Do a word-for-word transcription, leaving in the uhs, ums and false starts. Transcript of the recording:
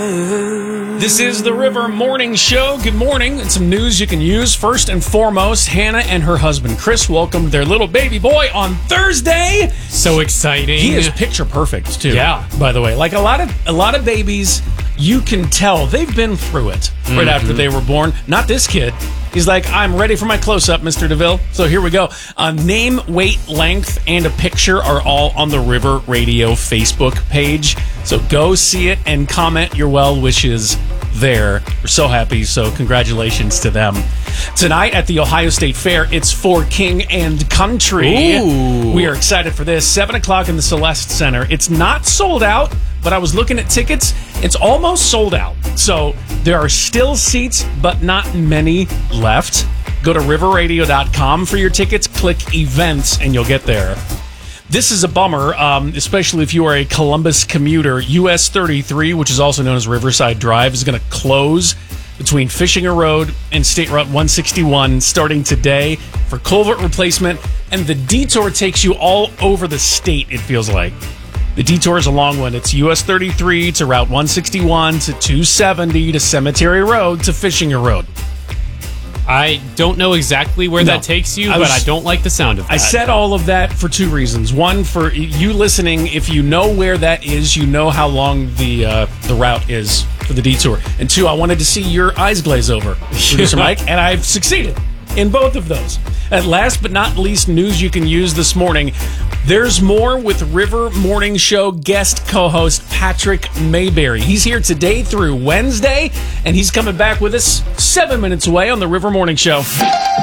This is the River Morning Show. Good morning, and some news you can use. First and foremost, Hannah and her husband Chris welcomed their little baby boy on Thursday. So exciting. He is picture perfect too. Yeah. By the way, like a lot of a lot of babies, you can tell they've been through it right Mm-hmm. after they were born. Not this kid. He's like, I'm ready for my close-up, Mister DeVille. So here we go. Uh, name, weight, length, and a picture are all on the River Radio Facebook page. So go see it and comment your well wishes there. We're so happy, so congratulations to them. Tonight at the Ohio State Fair, it's for King and Country. Ooh. We are excited for this. seven o'clock in the Celeste Center. It's not sold out, but I was looking at tickets. It's almost sold out. So there are still seats, but not many left. Go to river radio dot com for your tickets. Click events, and you'll get there. This is a bummer, um, especially if you are a Columbus commuter. U S thirty-three, which is also known as Riverside Drive, is going to close between Fishinger Road and State Route one sixty-one starting today for culvert replacement. And the detour takes you all over the state, it feels like. The detour is a long one. It's U S thirty-three to Route one sixty-one to two seventy to Cemetery Road to Fishinger Road. I don't know exactly where No. that takes you, I but was- I don't like the sound of that. I said all of that for two reasons. One, for you listening, if you know where that is, you know how long the uh, the route is for the detour. And two, I wanted to see your eyes glaze over, Producer Mike, and I've succeeded in both of those. And last but not least, news you can use this morning. There's more with River Morning Show guest co-host Patrick Mayberry. He's here today through Wednesday, and he's coming back with us seven minutes away on the River Morning Show.